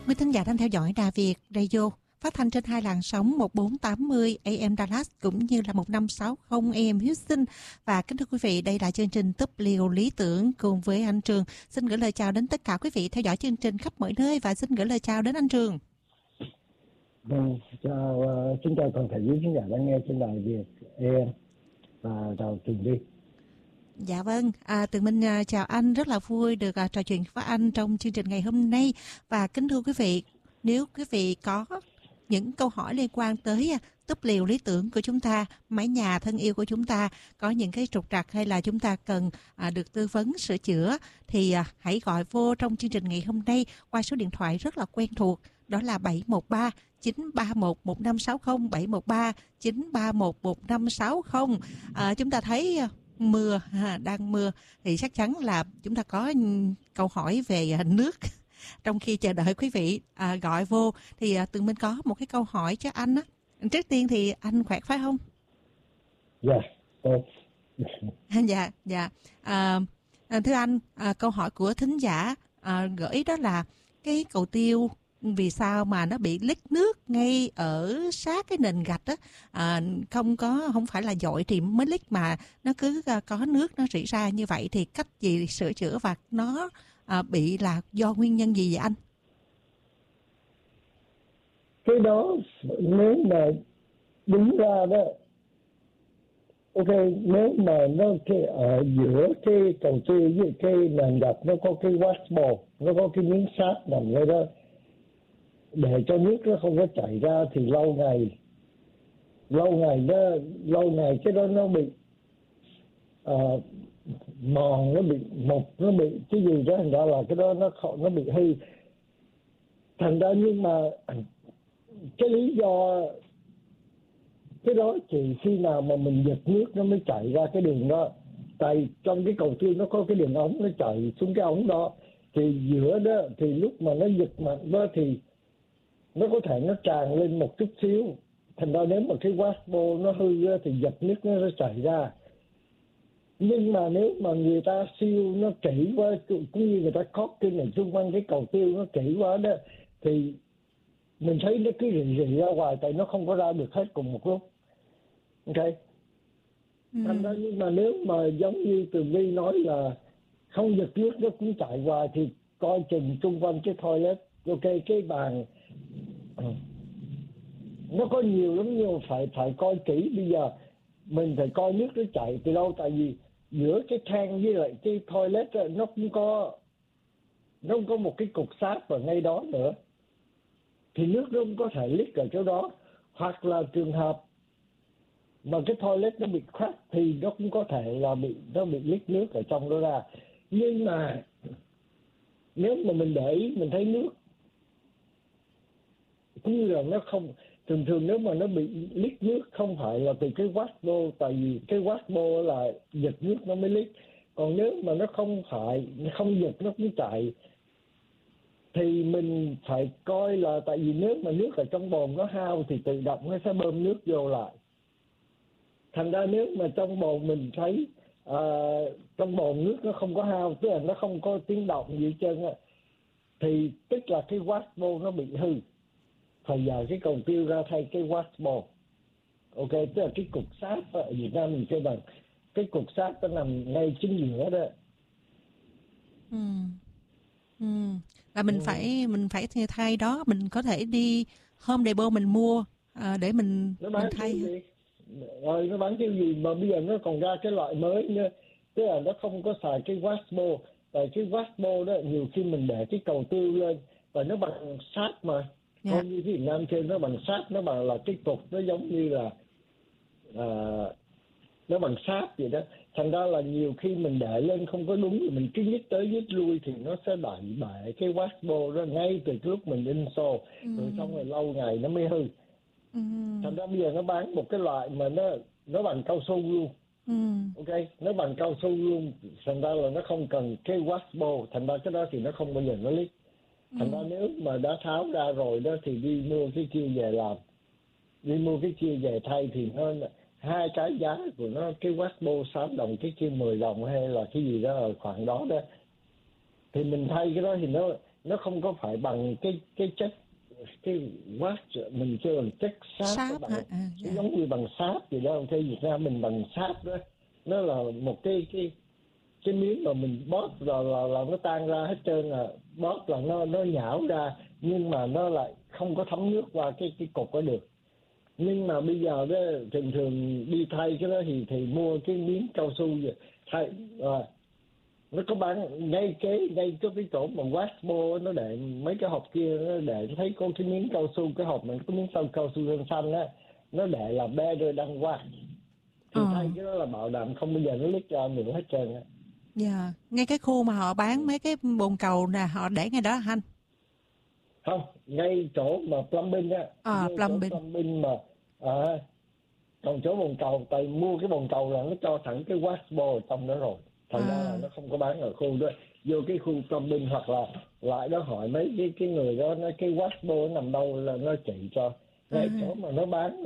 Quý thính giả đang theo dõi Đài Việt Radio, phát thanh trên hai làn sóng 1480 AM Dallas cũng như là 1560 AM Houston. Và kính thưa quý vị, đây là chương trình Túp Liều Lý Tưởng cùng với anh Trường. Xin gửi lời chào đến tất cả quý vị theo dõi chương trình khắp mọi nơi và xin gửi lời chào đến anh Trường. Vâng, xin chào toàn thể quý khán giả đang nghe trên Đài Việt AM và chào Trường Đi. Dạ vâng, Tường Minh chào anh, rất là vui được trò chuyện với anh trong chương trình ngày hôm nay. Và kính thưa quý vị, nếu quý vị có những câu hỏi liên quan tới túp liều lý tưởng của chúng ta, mái nhà thân yêu của chúng ta, có những cái trục trặc hay là chúng ta cần được tư vấn sửa chữa, thì hãy gọi vô trong chương trình ngày hôm nay qua số điện thoại rất là quen thuộc, đó là 713 931 1560, 713 931 1560. Chúng ta thấy mưa, đang mưa thì chắc chắn là chúng ta có câu hỏi về nước. Trong khi chờ đợi quý vị gọi vô thì Tường Minh có một cái câu hỏi cho anh á. Trước tiên thì anh khỏe phải không? Dạ. Dạ. Thưa anh, câu hỏi của thính giả gửi đó là cái cầu tiêu vì sao mà nó bị lít nước ngay ở sát cái nền gạch á, không phải là dội thì mới lít mà nó cứ có nước nó rỉ ra như vậy, thì cách gì sửa chữa và nó bị là do nguyên nhân gì vậy anh? Cái đó nếu mà đúng ra đó, ok, nếu mà nó ở giữa cái cầu tiêu với cái nền gạch nó có cái washboard, nó có cái miếng sáp nằm ngay đó để cho nước nó không có chảy ra, thì lâu ngày cái đó nó bị mòn, nó bị mục, nó bị cái gì đó, thành ra là cái đó nó bị hư. Thành ra nhưng mà cái lý do cái đó chỉ khi nào mà mình giật nước nó mới chảy ra cái đường đó. Tại trong cái cầu tiêu nó có cái đường ống nó chảy xuống cái ống đó, thì giữa đó thì lúc mà nó giật mạnh đó thì nó có thể nó tràn lên một chút xíu. Thành ra nếu mà cái washboard nó hư đó, thì giật nước nó chảy ra. Nhưng mà nếu mà người ta siêu nó kỹ quá, cũng như người ta caulking này xung quanh cái cầu tiêu nó kỹ quá đó, thì mình thấy nó cứ rỉ ra ngoài, tại nó không có ra được hết cùng một lúc. Ok. Thành ra nhưng mà nếu mà giống như Tường Vi nói là không giật nước nó cũng chạy qua, thì coi chừng xung quanh cái toilet, ok, cái bàn nó có nhiều lắm, nhưng phải coi kỹ. Bây giờ mình phải coi nước nó chạy từ đâu, tại vì giữa cái thang với lại cái toilet đó, nó cũng có một cái cục sáp ở ngay đó nữa, thì nước nó cũng có thể leak ở chỗ đó. Hoặc là trường hợp mà cái toilet nó bị crack thì nó cũng có thể là nó bị leak nước ở trong đó ra. Nhưng mà nếu mà mình để ý, mình thấy nước cũng như là nó không, thường nếu mà nó bị leak nước không phải là từ cái washboard, tại vì cái washboard là giật nước nó mới leak. Còn nếu mà nó không giật nó cũng chạy, thì mình phải coi là, tại vì nếu mà nước ở trong bồn nó hao thì tự động nó sẽ bơm nước vô lại. Thành ra nếu mà trong bồn mình thấy trong bồn nước nó không có hao, tức là nó không có tiếng động gì hết trơn á, thì tức là cái washboard nó bị hư, phải giờ cái cầu tiêu ra thay cái washboard. Ok, tức là cái cục sáp ở Việt Nam mình kêu bằng cái cục sáp nó nằm ngay chính giữa đó. Và mình phải thay đó, mình có thể đi Home Depot mình mua để mình thay. Rồi nó bán cái gì mà bây giờ nó còn ra cái loại mới nữa, tức là nó không có xài cái washboard. Tại cái washboard đó nhiều khi mình để cái cầu tiêu lên và nó bằng sáp mà. Không như Việt Nam trên nó bằng sáp, nó bằng là cái cục nó giống như là nó bằng sáp vậy đó. Thành ra là nhiều khi mình để lên không có đúng, mình cứ nhích tới nhích lui thì nó sẽ đẩy bể cái washboard đó ngay từ lúc mình install, rồi xong rồi lâu ngày nó mới hư. Thành ra bây giờ nó bán một cái loại mà nó bằng cao su luôn. Ok, nó bằng cao su luôn, thành ra là nó không cần cái washboard, thành ra cái đó thì nó không bao giờ nó leak. Thành ra nếu mà đã tháo ra rồi đó thì đi mua cái kia về làm, đi mua cái kia về thay, thì nó hai cái giá của nó, cái washboard 6 đồng, cái kia 10 đồng hay là cái gì đó ở khoảng đó đó, thì mình thay cái đó thì nó không có phải bằng cái chất cái wax, mình kêu bằng chất sáp bằng, giống như bằng sáp gì đó. Cái Việt Nam mình bằng sáp đó, nó là một cái miếng mà mình bóp rồi là nó tan ra hết trơn, là bóp là nó nhão ra, nhưng mà nó lại không có thấm nước qua cái cục đó được. Nhưng mà bây giờ đó thường đi thay cái đó thì mua cái miếng cao su vậy thay. Nó có bán ngay cái chỗ mà Waxbo, nó để mấy cái hộp kia, nó để thấy có cái miếng cao su, cái hộp mà có miếng cao su xanh á, nó để là better than wax. Thì thay cái đó là bảo đảm không bao giờ nó lít ra nữa hết trơn á. Dạ, ngay cái khu mà họ bán mấy cái bồn cầu nè, họ để ngay đó hả anh? Không, ngay chỗ mà plumbing á. Plumbing mà còn chỗ bồn cầu, tại mua cái bồn cầu là nó cho thẳng cái Waxbo ở trong đó rồi. Thành ra là nó không có bán ở khu đó. Vô cái khu plumbing hoặc là lại đó hỏi mấy cái người đó, nó cái Waxbo nằm đâu là nó chỉ cho. Ngay chỗ mà nó bán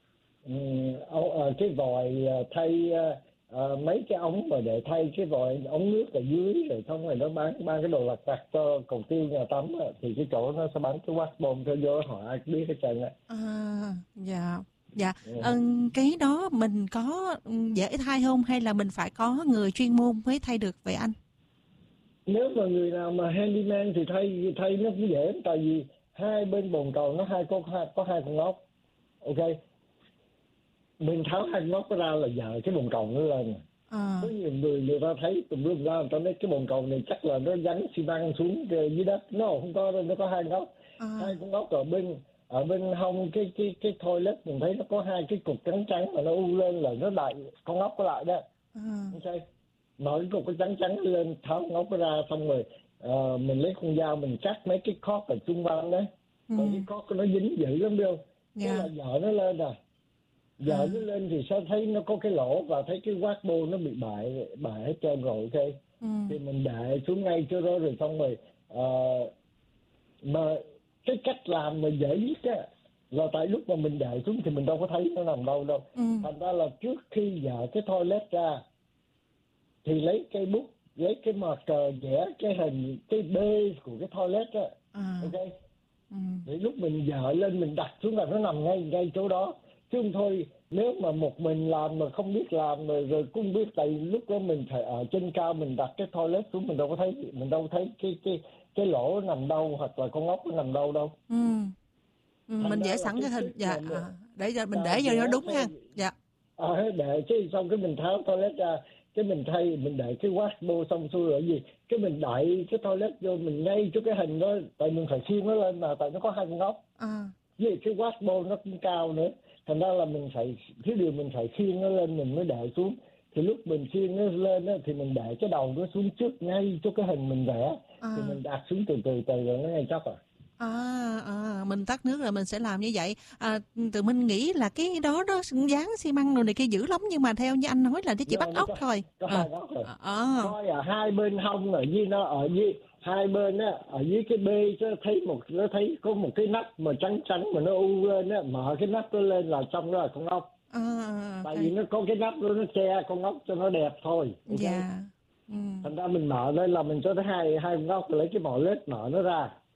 cái vòi thay mấy cái ống mà để thay cái vòi ống nước ở dưới, rồi xong rồi nó bán cái đồ lặt vặt cho cầu tiêu nhà tắm á, thì cái chỗ nó sẽ bán cái Waxbo cho vô hỏi ai biết hết trơn á. Dạ. Dạ, cái đó mình có dễ thay không, hay là mình phải có người chuyên môn mới thay được vậy anh? Nếu mà người nào mà handyman thì thay nó cũng dễ, tại vì hai bên bồn cầu nó có hai con ốc. Ok, mình tháo hai con ốc ra là giờ cái bồn cầu nó lên. Có nhiều người ta thấy tùm lum ra, người ta nói cái bồn cầu này chắc là nó gắn xi măng xuống dưới đất. Nó không có đâu, nó có hai con ốc. Hai con ốc ở bên hông cái toilet, mình thấy nó có hai cái cục trắng mà nó u lên là nó đậy con ốc lại đó. Ok, mở cái cục cái trắng lên, tháo con ốc ra, xong rồi mình lấy con dao mình cắt mấy cái khóp ở trung quanh đó. Còn cái khóp nó dính dữ lắm biết không? Thế là vợ nó lên rồi. Vợ nó lên thì sẽ thấy nó có cái lỗ và thấy cái Waxbo nó bị bại hết trơn rồi. Ok, thì mình để xuống ngay chỗ đó rồi xong rồi mà cái cách làm mà dễ nhất á là tại lúc mà mình để xuống thì mình đâu có thấy nó nằm đâu. Thành ra là trước khi dỡ cái toilet ra thì lấy cây bút, lấy cái marker vẽ cái hình cái bê của cái toilet á. Ok, thì lúc mình dỡ lên mình đặt xuống là nó nằm ngay chỗ đó, chứ không thôi nếu mà một mình làm mà không biết làm rồi cũng biết, tại lúc đó mình phải ở trên cao mình đặt cái toilet xuống, mình đâu có thấy cái lỗ nằm đâu hoặc là con ốc nó nằm đâu. Mình vẽ sẵn cái hình để cho mình để cho nó đúng ha. Dạ. Để chứ xong cái mình tháo toilet ra, cái mình để cái Waxbo xong xuôi rồi gì, cái mình đẩy cái toilet vô mình ngay cho cái hình đó, tại mình phải khiêng nó lên mà, tại nó có hai con ốc. Với cái Waxbo nó cũng cao nữa, thành ra là mình phải khiêng nó lên mình mới để xuống. Thì lúc mình khiêng nó lên á, thì mình để cái đầu nó xuống trước ngay cho cái hình mình vẽ, thì mình đặt xuống từ rồi nó ngay chắc rồi. Mình tắt nước rồi mình sẽ làm như vậy. Tụi mình nghĩ là cái đó nó dán xi măng rồi này kia dữ lắm, nhưng mà theo như anh nói là nó chỉ bắt ốc thôi. Có hai ốc rồi. Coi hai bên hông ở dưới nó, ở dưới hai bên á, ở dưới cái bê nó thấy có một cái nắp mà trắng mà nó u lên á, mở cái nắp nó lên là trong đó là con ốc. Tại vì nó có cái nắp đó, nó che con ốc cho nó đẹp thôi. Okay? Dạ. Thành ra mình mở đây là mình cho thấy hai con ốc, lấy cái mỏ lết mở nó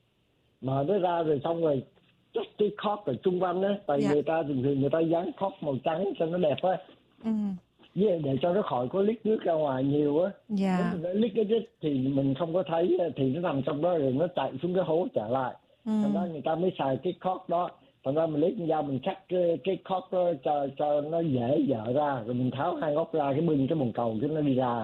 ra rồi xong rồi chắc cái khóp ở trung quanh á, tại người ta thường người ta dán khóp màu trắng cho nó đẹp á. Với để cho nó khỏi có lít nước ra ngoài nhiều á. Nếu mình lít cái thì mình không có thấy thì nó nằm trong đó rồi nó chạy xuống cái hố trả lại. Thành ra người ta mới xài cái khóp đó. Thành ra mình lấy con dao mình cắt cái khóp đó cho nó dễ dở ra, rồi mình tháo hai góc ra, cái bưng cái bồn cầu cái nó đi ra.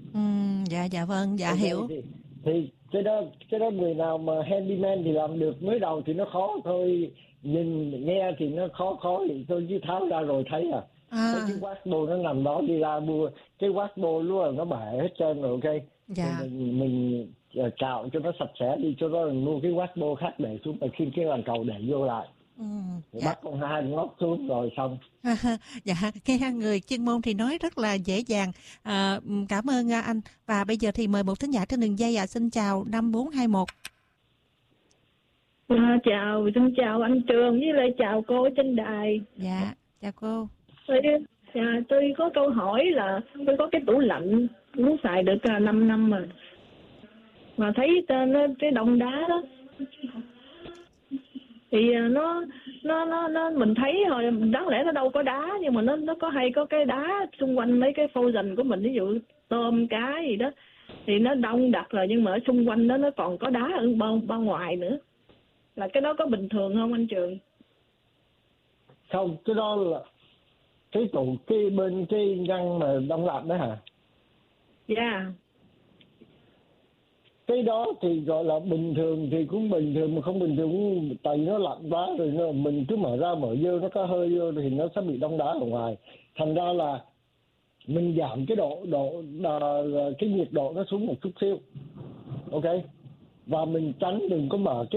Dạ vâng, dạ hiểu. Thì cái đó người nào mà handyman thì làm được, mới đầu thì nó khó thôi, nhìn nghe thì nó khó thì thôi, chứ tháo ra rồi thấy cái Waxbo nó nằm đó, đi ra mua cái Waxbo luôn là nó bể hết trơn rồi. Ok, mình cạo cho nó sạch sẽ đi, cho đó mình mua cái Waxbo khác để xuống, và khi cái bàn cầu để vô lại, bắt con hai ngóc xuống rồi xong. Dạ, cái người chuyên môn thì nói rất là dễ dàng. Cảm ơn anh. Và bây giờ thì mời một thính giả trên đường dây. Xin chào 5421. Xin chào anh Trường với lại chào cô trên đài. Dạ, chào cô. Tôi có câu hỏi là tôi có cái tủ lạnh muốn xài được 5 năm rồi. mà thấy nó cái đông đá đó thì nó mình thấy thôi, đáng lẽ nó đâu có đá, nhưng mà nó có hay có cái đá xung quanh mấy cái frozen của mình, ví dụ tôm cá gì đó thì nó đông đặc rồi, nhưng mà ở xung quanh đó nó còn có đá ở bao ngoài nữa, là cái đó có bình thường không anh Trường? Không, cái đó là cái tủ cái bên cái ngăn mà đông lạnh đó hả? Dạ. Cái đó thì gọi là bình thường thì cũng bình thường, mà không bình thường cũng tại nó lạnh quá rồi mình cứ mở ra mở vô nó có hơi vô thì nó sẽ bị đông đá ở ngoài. Thành ra là mình giảm cái cái nhiệt độ nó xuống một chút xíu, ok, và mình tránh đừng có mở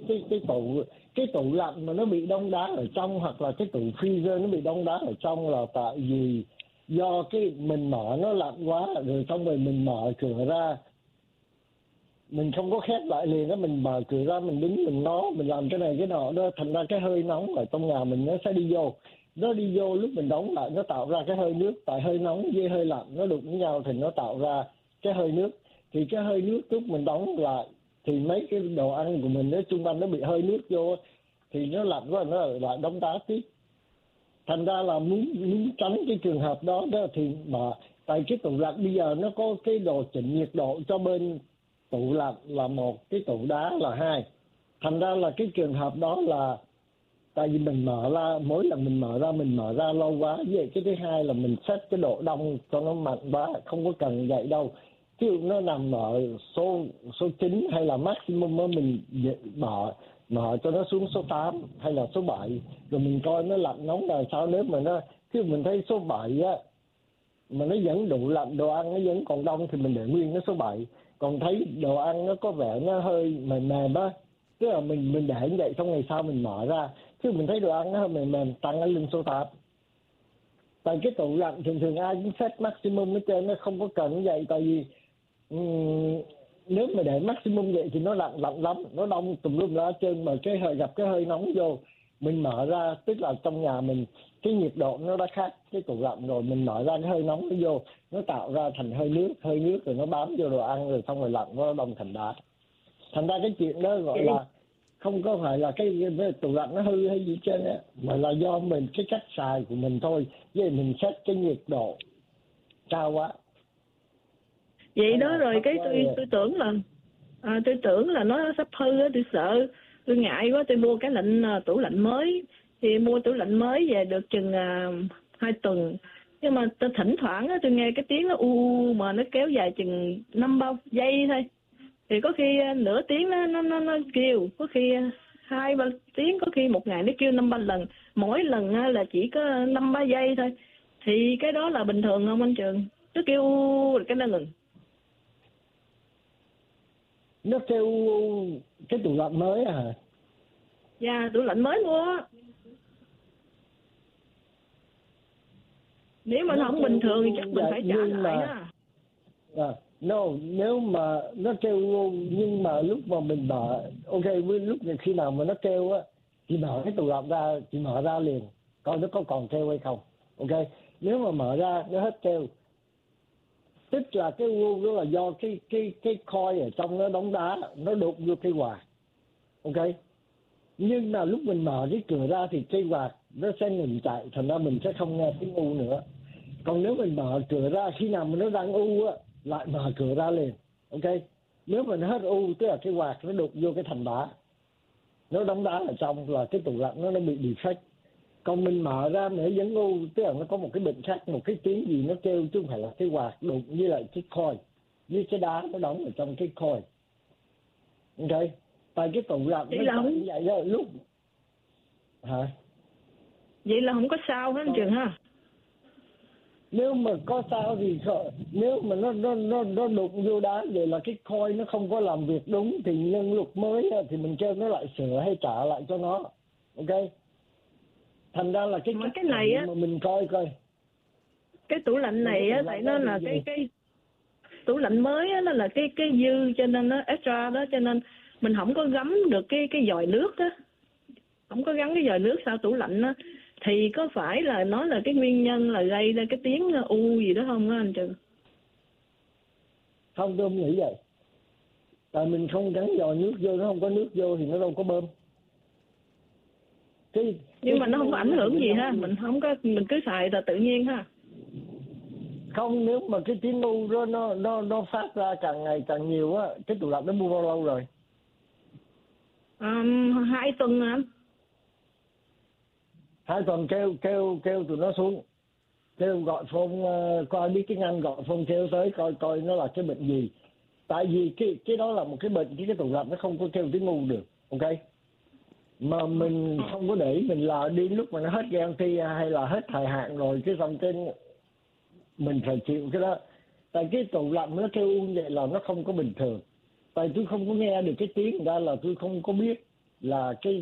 cái tủ lạnh mà nó bị đông đá ở trong, hoặc là cái tủ freezer nó bị đông đá ở trong, là tại vì do cái mình mở nó lạnh quá rồi, xong rồi mình mở cửa ra mình không có khép lại liền đó, mình mở cửa ra mình đứng mình làm cái này cái nọ đó, thành ra cái hơi nóng ở trong nhà mình nó sẽ đi vô, lúc mình đóng lại nó tạo ra cái hơi nước, tại hơi nóng với hơi lạnh nó đụng với nhau thì nó tạo ra cái hơi nước. Thì cái hơi nước lúc mình đóng lại thì mấy cái đồ ăn của mình nó xung quanh nó bị hơi nước vô thì nó lạnh quá nó lại đóng đá tiếp. Thành ra là muốn tránh cái trường hợp đó thì mà tại cái tủ lạnh bây giờ nó có cái đồ chỉnh nhiệt độ cho bên tủ lạnh là một, cái tủ đá là hai. Thành ra là cái trường hợp đó là tại vì mình mở ra mỗi lần mình mở ra lâu quá, vậy cái thứ hai là mình set cái độ đông cho nó mạnh quá, không có cần vậy đâu. Ví dụ nó nằm ở số 9 hay là maximum đó, mình mở cho nó xuống số 8 hay là số 7 rồi mình coi nó lạnh nóng là sao. Nếu mà khi mình thấy số 7 á mà nó vẫn đủ lạnh, đồ ăn nó vẫn còn đông thì mình để nguyên nó số 7. Còn thấy đồ ăn nó có vẻ nó hơi mềm á, tức là mình để như vậy, xong ngày sau mình mở ra chứ mình thấy đồ ăn nó hơi mềm tăng lên số 8. Tại cái tủ lạnh thường ai cũng set maximum hết trơn, nó không có cần như vậy. Tại vì nếu mà để maximum vậy thì nó lạnh lắm, nó đông tùm lum la hết trơn, mà gặp cái hơi nóng vô mình mở ra, tức là trong nhà mình cái nhiệt độ nó đã khác cái tủ lạnh rồi, mình mở ra cái hơi nóng nó vô, nó tạo ra thành hơi nước rồi nó bám vô đồ ăn rồi xong rồi lạnh nó đông thành đá. Thành ra cái chuyện đó gọi là không có phải là cái tủ lạnh nó hư hay gì trên á, mà là do mình cái cách xài của mình thôi, với mình set cái nhiệt độ cao quá. Vậy đó rồi cái tôi tưởng là nó sắp hư á, tôi sợ, tôi ngại quá, tôi mua cái tủ lạnh mới. Thì mua tủ lạnh mới về được chừng 2 tuần, nhưng mà thỉnh thoảng tôi nghe cái tiếng nó mà nó kéo dài chừng 5-3 giây thôi. Thì có khi nửa tiếng nó kêu, có khi 2-3 tiếng, có khi một ngày nó kêu 5-3 lần, mỗi lần là chỉ có 5-3 giây thôi. Thì cái đó là bình thường không anh Trường? Nó kêu rồi cái nó ngừng. Nó kêu cái tủ lạnh mới à? Dạ, tủ lạnh mới mua. Nếu mà nó không bình thường thì chắc mình phải trả lại đó. Nếu mà nó kêu nhưng mà lúc mà mình mở, ok, lúc khi nào mà nó kêu á thì mở cái tủ lạnh ra, thì mở ra liền coi nó có còn kêu hay không. Ok, nếu mà mở ra nó hết kêu, tức là cái đó là do cái coil ở trong nó đóng đá, nó đụng vô cây quạt. Ok, nhưng mà lúc mình mở cái cửa ra thì cây quạt nó sẽ ngừng chạy, thành ra mình sẽ không nghe tiếng u nữa. Còn nếu mình mở cửa ra khi nào mà nó đang u á, lại mở cửa ra liền. Ok, nếu mình hết u tức là cái quạt nó đụng vô cái thành đá, nó đóng đá ở trong, là cái tủ lạnh nó bị defect. Còn mình mở ra mà nó vẫn u, tức là nó có một cái bệnh khác, một cái tiếng gì nó kêu, chứ không phải là cái quạt đụng với lại cái coil, với cái đá nó đóng ở trong cái coil. Ok, tại cái tủ lạnh nó chạy vậy đó lúc hả? Vậy là không có sao hết anh Trường ha? Nếu mà có sao thì nếu mà nó đụng vô đá vậy là cái coil nó không có làm việc đúng, thì nhân luật mới thì mình kêu nó lại sửa hay trả lại cho nó. Ok, thành ra là cái này á, mà mình coi cái tủ lạnh này á, tại nó là cái tủ lạnh mới á, nó là cái dư, cho nên nó extra đó, cho nên mình không có gắm được cái vòi nước á, không có gắn cái vòi nước sau tủ lạnh á. Thì có phải là nó là cái nguyên nhân là gây ra cái tiếng u gì đó không á anh Trường? Không, tôi không nghĩ vậy. Tại mình không gắn dò nước vô, nó không có nước vô thì nó đâu có bơm. Nhưng mà nó không có ảnh hưởng gì ha, mình không có, mình cứ xài là tự nhiên ha. Không, nếu mà cái tiếng ngu đó nó phát ra càng ngày càng nhiều á, cái tủ lạnh nó mua bao lâu rồi? 2 tuần anh. 2 tuần kêu tụi nó xuống, kêu gọi phone, coi biết tiếng Anh, gọi phone kêu tới coi nó là cái bệnh gì. Tại vì cái đó là một cái bệnh, cái tủ lạnh nó không có kêu tiếng ngu được, ok? Mà mình không có để mình là đi lúc mà nó hết guarantee hay là hết thời hạn rồi cái xong cái mình phải chịu cái đó. Tại cái tủ lạnh nó kêu vậy là nó không có bình thường. Tại tôi không có nghe được cái tiếng ra là tôi không có biết là cái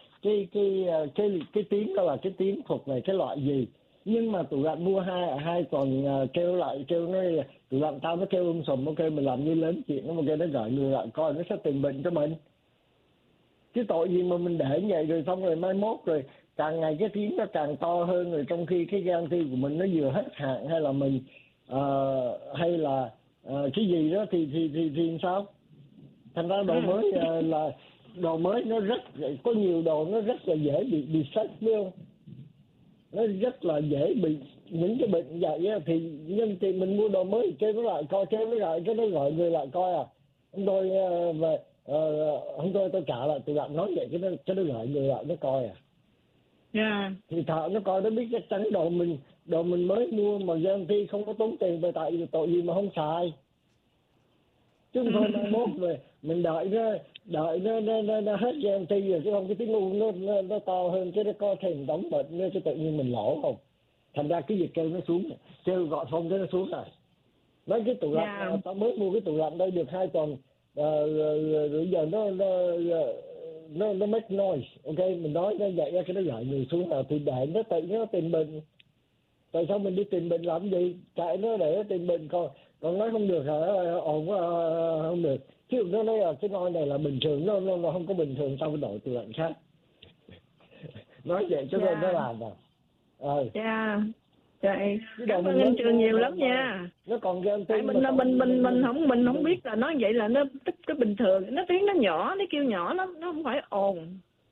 tiếng đó là cái tiếng thuộc về cái loại gì. Nhưng mà tủ lạnh mua hai tuần kêu nó tủ lạnh tao nó kêu sùm, ok mình làm như lớn chuyện, nó kêu nó gửi người lại coi nó sẽ tìm bệnh cho mình. Chứ tội gì mà mình để như vậy rồi xong rồi mai mốt rồi càng ngày cái tiếng nó càng to hơn, rồi trong khi cái guarantee của mình nó vừa hết hạn hay là mình hay là cái gì đó thì sao? Thành ra đồ mới là đồ mới nó rất có nhiều đồ nó rất là dễ bị sách, biết không? Nó rất là dễ bị những cái bệnh vậy á, thì nhân tiện mình mua đồ mới kêu nó lại coi, kêu nó lại cái nó gọi người lại coi à. Hôm tôi về hôm tôi trả lại tủ lạnh nói vậy cái nó gọi người lại nó coi à. Yeah. Thì thợ nó coi nó biết chắc chắn đồ mình mới mua mà guarantee không có tốn tiền, về tại vì tội gì mà không xài. Chứ không thôi mai mốt rồi mình đợi nó hết guarantee rồi chứ không cái tiếng ngu nó to hơn, cái nó có thêm đóng bệnh nữa, cái tự nhiên mình lỗ không. Thành ra cái việc kêu nó xuống, kêu gọi phong cái nó xuống rồi. Nói cái tủ lạnh tao mới mua cái tủ lạnh đây được 2 tuần rồi giờ nó make noise, ok mình nói nó vậy ra cái nó gọi người xuống nào thì để nó tự nó tìm bệnh. Tại sao mình đi tìm bệnh làm gì? Chạy nó để nó tìm bệnh, còn nói không được hả? Ổn quá, không được. Chứ nó nói là cái nôi này là bình thường, nó không có bình thường, tao phải đổi tủ lạnh khác. Nói vậy cho nên nó làm à. Dạ. Trời, cảm ơn anh Trường nhiều lắm nha. Nó còn ghen tại mình không biết là nói vậy là nó tức cái bình thường, nó tiếng nó nhỏ, nó kêu nhỏ, nó không phải ồn.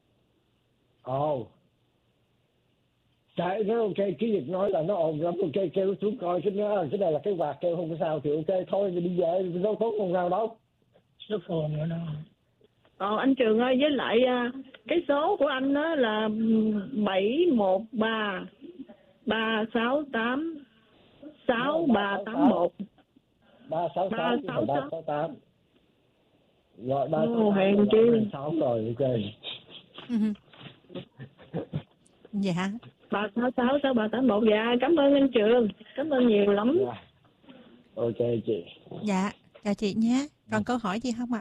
Chạy nó ok, cái việc nói là nó ồn lắm, ok kêu nó xuống coi cái này là cái quạt kêu không có sao thì ok thôi thì đi về, đâu tốt không nào đâu. Nó ồn nữa đâu. Anh Trường ơi, với lại cái số của anh đó là 713 368 6381 368 rồi 368 rồi ok. Dạ 366 6381. Dạ cảm ơn anh Trường, cảm ơn nhiều lắm. Ok chị. Dạ chào chị nhé. Còn câu hỏi gì không ạ?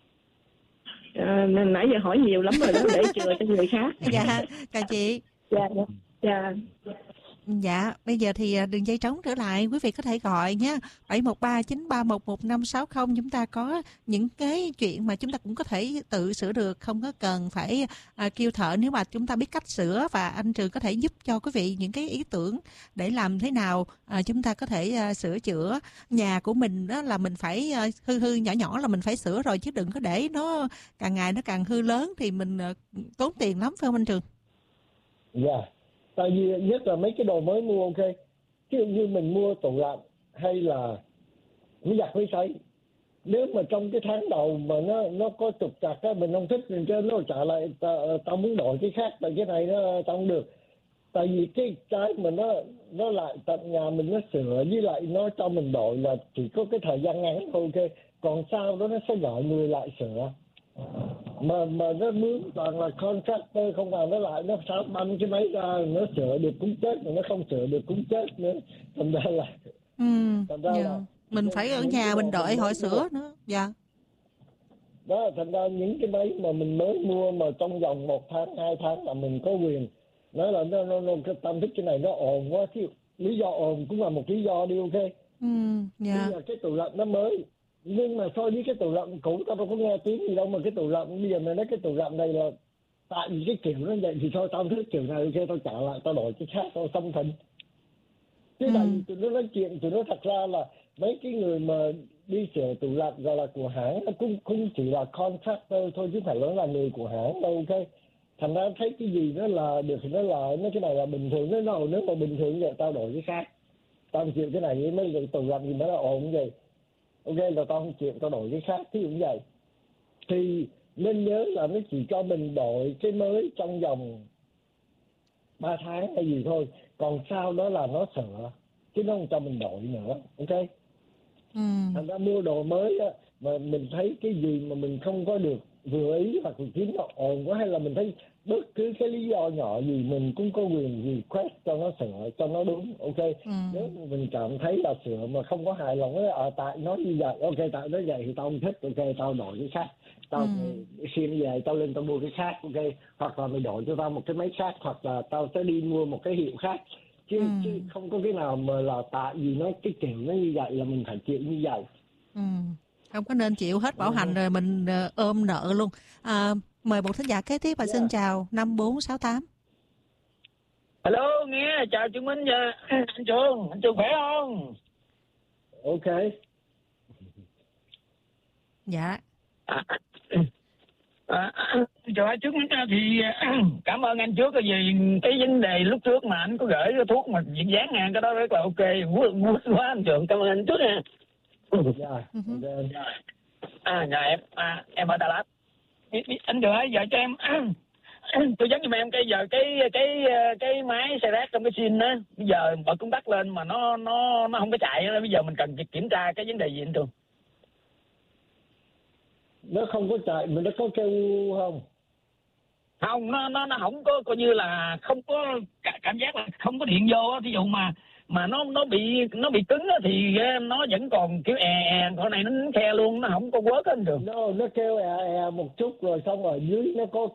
Nãy giờ hỏi nhiều lắm rồi đó, để chừa cho người khác. Dạ chào chị. Dạ. Dạ, bây giờ thì đường dây trống trở lại, quý vị có thể gọi nhé. 713-931-1560. Chúng ta có những cái chuyện mà chúng ta cũng có thể tự sửa được, không có cần phải kêu thợ nếu mà chúng ta biết cách sửa, và anh Trường có thể giúp cho quý vị những cái ý tưởng để làm thế nào chúng ta có thể sửa chữa nhà của mình. Đó là mình phải hư nhỏ là mình phải sửa rồi, chứ đừng có để nó càng ngày nó càng hư lớn thì mình tốn tiền lắm, phải không anh Trường? Dạ. Tại vì nhất là mấy cái đồ mới mua ok. Ví dụ như mình mua tủ lạnh hay là máy giặt máy sấy, nếu mà trong cái tháng đầu mà nó có trục trặc á, mình không thích mình cho nó trả lại, tao muốn đổi cái khác, tại cái này nó tao không được. Tại vì cái mà nó lại tận nhà mình nó sửa, với lại nó cho mình đổi là chỉ có cái thời gian ngắn thôi ok. Còn sau đó nó sẽ gọi người lại sửa. Mà nó mướn toàn là contractor không, vào nó lại nó sao băng cái máy ra, nó sửa được cũng chết mà nó không sửa được cũng chết nữa. Thành ra là là mình phải ở nhà mình đợi họ sửa nữa. Dạ. Đó, thành ra những cái máy mà mình mới mua mà trong vòng 1 tháng 2 tháng là mình có quyền nói là nó tâm thích cái này nó ồn quá, chứ lý do ồn cũng là một lý do đi ok. Bây giờ cái tủ lạnh nó mới, nhưng mà so với cái tủ lạnh cũ tao đâu có nghe tiếng gì đâu, mà cái tủ lạnh bây giờ mày nói cái tủ lạnh này là tại vì cái kiểu nó vậy thì thôi tao thích kiểu này ok, tao trả lại tao đổi cái khác, tao xong thịnh. Chứ tại vì tụi nó nói chuyện, tụi nó thật ra là mấy cái người mà đi sửa tủ lạnh gọi là của hãng cũng chỉ là contractor thôi chứ phải là người của hãng đâu. Ok, thành ra thấy cái gì nó là được thì nó là, nó cái này là bình thường, nó nào nếu mà bình thường vậy tao đổi cái khác, tao không chịu cái này với mấy cái tủ lạnh gì nó là ổn vậy. Ok, là tao không chịu, tao đổi cái khác, thí dụ như vậy. Thì nên nhớ là nó chỉ cho mình đổi cái mới trong vòng 3 tháng hay gì thôi, còn sau đó là nó sửa chứ nó không cho mình đổi nữa. Ok. Thành ra mua đồ mới á, mà mình thấy cái gì mà mình không có được vừa ý hoặc là kiếm nó ồn quá, hay là mình thấy bất cứ cái lý do nhỏ gì mình cũng có quyền request cho nó sửa cho nó đúng. Ok. Nếu mà mình cảm thấy là sửa mà không có hài lòng với tại nó như vậy, ok tại nó vậy thì tao không thích, ok tao đổi cái khác, tao xin về tao lên tao mua cái khác. Ok, hoặc là mày đổi cho tao một cái máy khác, hoặc là tao sẽ đi mua một cái hiệu khác, chứ không có cái nào mà là tại vì nó cái kiểu nó như vậy là mình phải chịu như vậy. Không có nên chịu hết bảo hành rồi mình ôm nợ luôn. Mời một thính giả kế tiếp và xin chào 5468. Hello, nghe chào Trường Minh và anh Trường khỏe không? Ok. Dạ. Chào anh trước thì cảm ơn anh trước vì cái vấn đề lúc trước mà anh có gửi cái thuốc mà diện dán ngang cái đó rất là ok, vui quá anh Trường, cảm ơn anh trước nha. Em ở Đà Lạt. Anh Trường ơi, giờ cho em tôi dán giùm em cái giờ cái máy xe rác trong cái sim á, bây giờ bật công tắc lên mà nó không có chạy nữa. Bây giờ mình cần kiểm tra cái vấn đề gì anh Trường? Nó không có chạy mà nó có kêu không? Không, nó không có, coi như là không có cảm giác là không có điện vô á. Ví dụ mà nó bị cứng á thì nó vẫn còn kiểu con này nó khe luôn, nó không có quớt á anh Trường. Nó kêu một chút rồi xong ở dưới nó có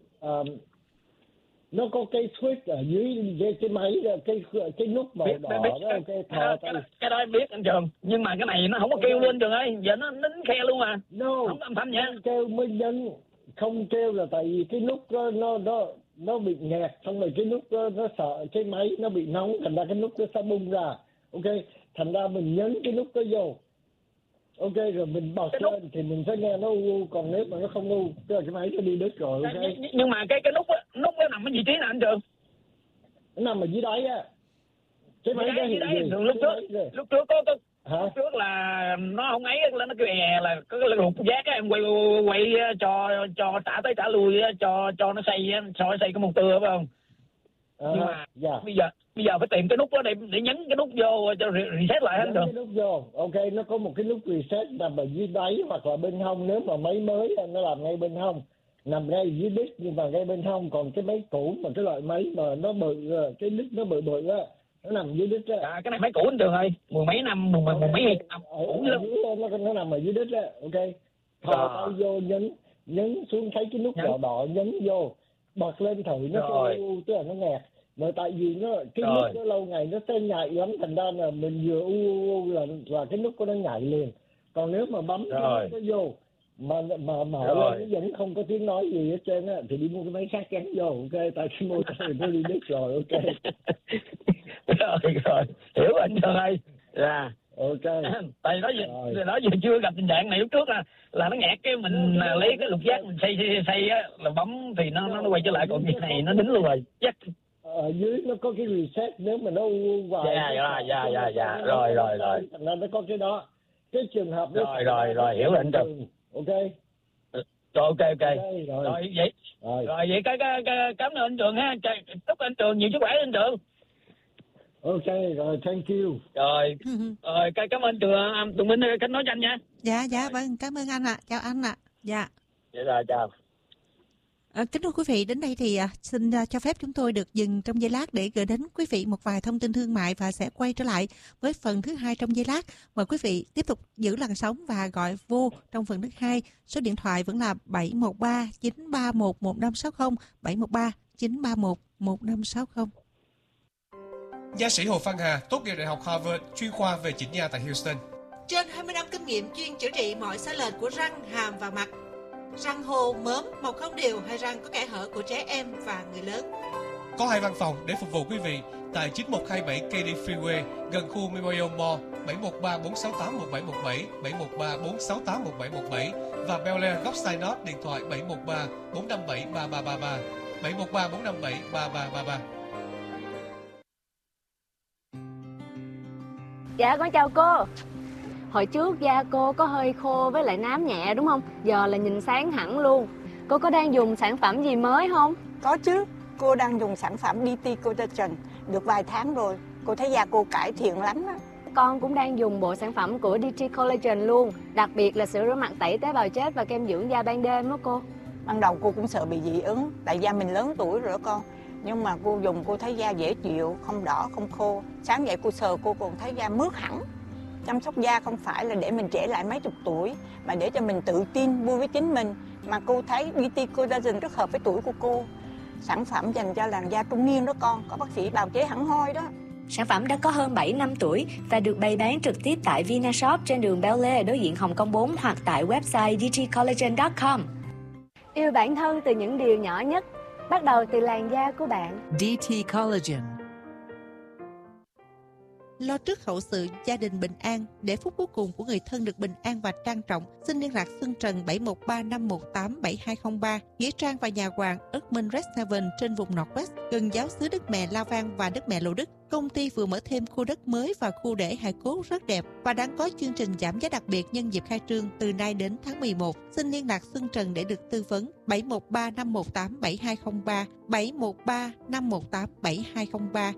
cái switch ở dưới cái máy, cái nút màu đỏ đó. Cái đó em biết anh Trường, nhưng mà cái này nó không có kêu luôn Trường ơi, giờ nó nín khe luôn à. Không có âm thanh nha. Kêu mới nhấn, không kêu là tại vì cái nút nó bị nghẹt, xong rồi cái nút nó sợ cái máy nó bị nóng, thành ra cái nút nó sẽ bung ra. Ok, thành ra mình nhấn cái nút đó vô. Ok, rồi mình bật lên thì mình sẽ nghe nó u, còn nếu mà nó không u tức là cái máy nó đi đứt rồi. Okay. Nhưng mà cái nút nó nằm ở vị trí nào anh Trường? Nó nằm ở dưới đáy á. Cái máy đó lúc trước lúc trước là nó không ấy là nó kêu là có cái lục giác á, em quay cho trả tới trả lui cho nó xây cái motor phải không? Nhưng mà bây giờ phải tìm cái nút đó để nhấn cái nút vô cho reset lại anh Trường. Cái nút vô. Ok, nó có một cái nút reset nằm ở dưới đáy hoặc là bên hông. Nếu mà máy mới nó làm ngay bên hông, nằm ngay dưới đít nhưng mà ngay bên hông. Còn cái máy cũ mà cái loại máy mà nó bự, cái đít nó bự á, nó nằm dưới đít á. Cái này máy cũ anh Trường ơi, mười mấy năm cũ lắm. Nó nằm ở dưới đít á. Ok, thò tay vô nhấn xuống, thấy cái nút đỏ đỏ nhấn vô, bật lên thử nó kêu, tức là nó nghẹt. Mà tại vì cái nút nó lâu ngày nó sẽ nhạy lắm, thành ra là mình vừa là cái nút của nó nhạy liền. Còn nếu mà bấm cái nút nó vô mà mở lên nó vẫn không có tiếng nói gì hết trơn á thì đi mua cái máy khác gắn vô. Ok, tại cái mua thì nó đi đứt rồi. Ok. rồi hiểu anh Trường ơi. Dạ. Ok. Tại đó giờ chưa gặp tình trạng này. Lúc trước là nó nghẹt cái mình lấy cái lục giác mình xây á là bấm thì nó quay trở lại, còn cái này nó đính luôn rồi. Chắc ở dưới nó có cái reset, nếu mà nó vào rồi thành ra nó có cái đó, cái trường hợp đó rồi hiểu rồi anh Trường. Ok rồi vậy cái cảm ơn anh Trường ha, chúc anh Trường nhiều sức khỏe anh Trường. Ok rồi, thank you. Rồi cảm ơn Trường, tụi mình kết nối cho anh nha. Dạ vâng, cảm ơn anh ạ. Chào anh ạ. Dạ. Dạ rồi, chào. Kính thưa quý vị, đến đây thì xin cho phép chúng tôi được dừng trong giây lát để gửi đến quý vị một vài thông tin thương mại và sẽ quay trở lại với phần thứ hai trong giây lát. Mời quý vị tiếp tục giữ làn sóng và gọi vô trong phần thứ hai. Số điện thoại vẫn là 713 931 1560, 713 931 1560. Nha sĩ Hồ Văn Hà tốt nghiệp Đại học Harvard, chuyên khoa về chỉnh nha tại Houston. Trên 20 năm kinh nghiệm chuyên chữa trị mọi sai lệch của răng, hàm và mặt. Răng hô, mớm, mọc không đều hay răng có kẽ hở của trẻ em và người lớn. Có 2 văn phòng để phục vụ quý vị tại 9127 KD Freeway gần khu Memorial Mall, 713 468 1717, 713 468 1717 và Bel Air góc Sinop điện thoại 713 457 3333, 713 457 3333. Dạ con chào cô. Hồi trước da cô có hơi khô với lại nám nhẹ đúng không? Giờ là nhìn sáng hẳn luôn. Cô có đang dùng sản phẩm gì mới không? Có chứ, cô đang dùng sản phẩm DT Collagen được vài tháng rồi. Cô thấy da cô cải thiện lắm đó. Con cũng đang dùng bộ sản phẩm của DT Collagen luôn. Đặc biệt là sữa rửa mặt tẩy tế bào chết và kem dưỡng da ban đêm đó cô. Ban đầu cô cũng sợ bị dị ứng, tại da mình lớn tuổi rồi đó con. Nhưng mà cô dùng cô thấy da dễ chịu, không đỏ, không khô. Sáng dậy cô sờ cô còn thấy da mướt hẳn. Chăm sóc da không phải là để mình trẻ lại mấy chục tuổi, mà để cho mình tự tin, vui với chính mình. Mà cô thấy DT Collagen rất hợp với tuổi của cô. Sản phẩm dành cho làn da trung niên đó con, có bác sĩ bào chế hẳn hoi đó. Sản phẩm đã có hơn 7 năm tuổi và được bày bán trực tiếp tại Vinashop trên đường Bel Air đối diện Hồng Kông 4 hoặc tại website dtcollagen.com. Yêu bản thân từ những điều nhỏ nhất, bắt đầu từ làn da của bạn. DT Collagen. Lo trước hậu sự gia đình bình an, để phút cuối cùng của người thân được bình an và trang trọng, xin liên lạc Xuân Trần 713 518 7203, Nghĩa Trang và nhà hoàng Erdmann Rest trên vùng Northwest, gần giáo xứ Đức Mẹ La Vang và Đức Mẹ Lộ Đức. Công ty vừa mở thêm khu đất mới và khu để hài cốt rất đẹp và đang có chương trình giảm giá đặc biệt nhân dịp khai trương từ nay đến tháng 11. Xin liên lạc Xuân Trần để được tư vấn 713 518 7203, 713 518 7203.